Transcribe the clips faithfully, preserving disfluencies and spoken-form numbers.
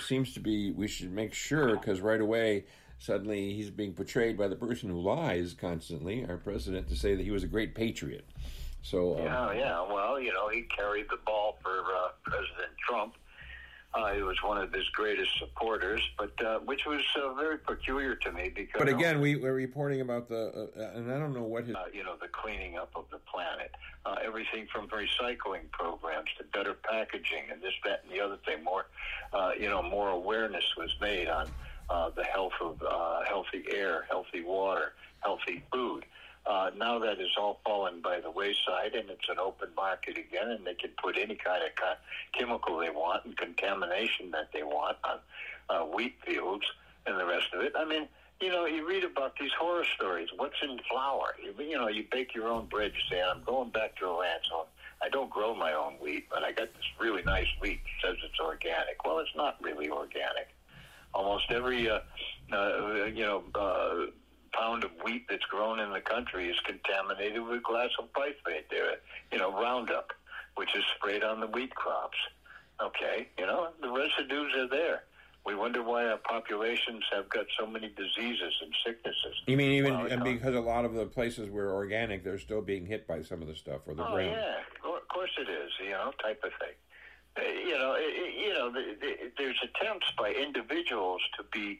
seems to be, we should make sure, because right away, suddenly he's being portrayed by the person who lies constantly, our president, to say that he was a great patriot. So, um, yeah, yeah. Well, you know, he carried the ball for uh, President Trump. Uh, he was one of his greatest supporters, but uh, which was uh, very peculiar to me because. But again, we were reporting about the, uh, and I don't know what his. Uh, you know, the cleaning up of the planet, uh, everything from recycling programs to better packaging, and this, that, and the other thing. More, uh, you know, more awareness was made on uh, the health of uh, healthy air, healthy water, healthy food. Uh, now that is all fallen by the wayside, and it's an open market again, and they can put any kind of co- chemical they want and contamination that they want on uh, wheat fields and the rest of it. I mean, you know, you read about these horror stories. What's in flour? You, you know, you bake your own bread. You say, I'm going back to the land, so I don't grow my own wheat, but I got this really nice wheat that says it's organic. Well, it's not really organic. Almost every, uh, uh, you know, uh, pound of wheat that's grown in the country is contaminated with glyphosate, there, you know, Roundup, which is sprayed on the wheat crops. Okay, you know, the residues are there. We wonder why our populations have got so many diseases and sicknesses. You mean even well, and because a lot of the places where organic, they're still being hit by some of the stuff or the oh, ground. Yeah, of course it is, you know, type of thing. Uh, you know, it, you know, the, the, there's attempts by individuals to be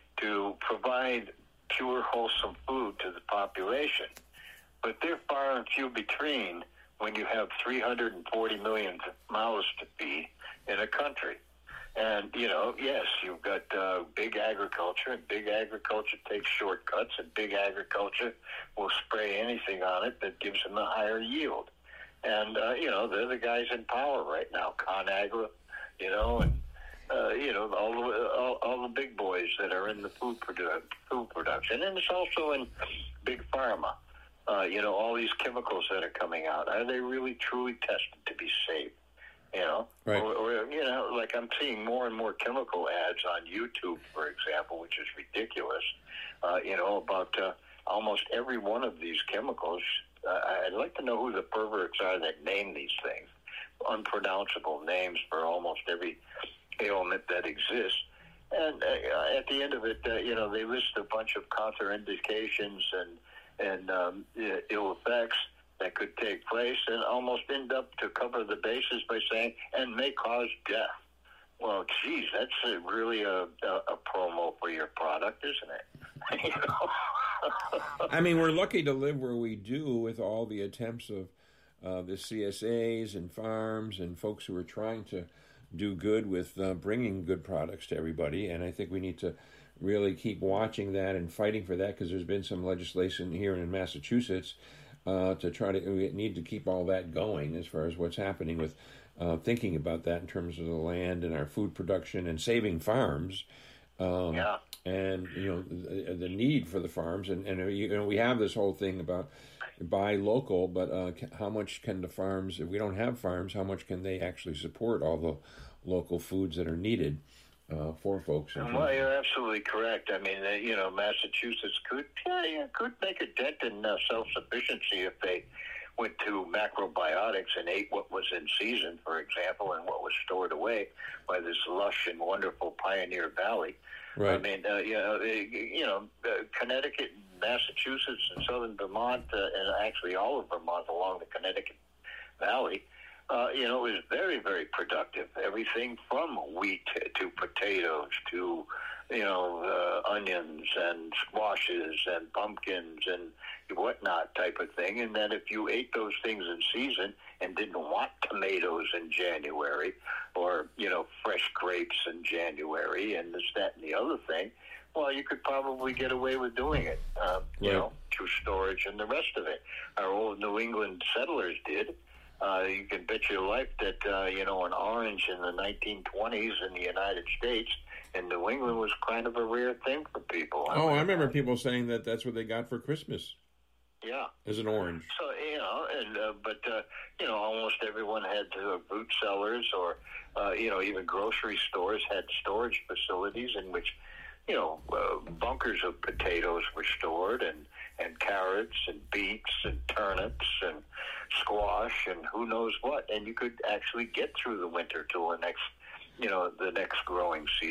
to provide pure, wholesome food to the population. But they're far and few between when you have three hundred forty million mouths to feed in a country. And, you know, yes, you've got uh, big agriculture, and big agriculture takes shortcuts, and big agriculture will spray anything on it that gives them a higher yield. And, uh, you know, they're the guys in power right now, ConAgra, you know, and Uh, you know, all the all, all the big boys that are in the food produ- food production, and it's also in big pharma. Uh, you know, all these chemicals that are coming out, are they really truly tested to be safe? You know, right. or, or you know, like I'm seeing more and more chemical ads on YouTube, for example, which is ridiculous. Uh, you know, about uh, almost every one of these chemicals. Uh, I'd like to know who the perverts are that name these things. Unpronounceable names for almost every ailment that exists, and uh, at the end of it, uh, you know, they list a bunch of contraindications and and um, ill effects that could take place, and almost end up to cover the bases by saying and may cause death. Well, geez, that's a, really a, a, a promo for your product, isn't it? You know? I mean, we're lucky to live where we do with all the attempts of uh, the C S As and farms and folks who are trying to do good with uh, bringing good products to everybody, and I think we need to really keep watching that and fighting for that, because there's been some legislation here in Massachusetts uh, to try to, we need to keep all that going as far as what's happening with uh, thinking about that in terms of the land and our food production and saving farms. Um, yeah. And, you know, the, the need for the farms. And, and, you know, we have this whole thing about buy local, but uh, how much can the farms, if we don't have farms, how much can they actually support all the local foods that are needed uh, for folks? Well, you're absolutely correct. I mean, uh, you know, Massachusetts could, yeah, yeah, could make a dent in uh, self-sufficiency if they went to macrobiotics and ate what was in season, for example, and what was stored away by this lush and wonderful Pioneer Valley. Right. I mean, uh, you know, you know, uh, Connecticut, Massachusetts, and southern Vermont, uh, and actually all of Vermont along the Connecticut Valley, uh, you know, is very, very productive. Everything from wheat to potatoes to, you know, uh, onions and squashes and pumpkins and whatnot type of thing. And then if you ate those things in season and didn't want tomatoes in January or, you know, fresh grapes in January and this, that, and the other thing, well, you could probably get away with doing it, uh, you yeah. know, through storage and the rest of it. Our old New England settlers did. Uh, you can bet your life that, uh, you know, an orange in the nineteen twenties in the United States in New England was kind of a rare thing for people. Oh, I remember people saying that that's what they got for Christmas. Yeah. As an orange. So, you know, and uh, but, uh, you know, almost everyone had uh, root cellars or, uh, you know, even grocery stores had storage facilities in which, you know, uh, bunkers of potatoes were stored and, and carrots and beets and turnips and squash and who knows what. And you could actually get through the winter till the next, you know, the next growing season.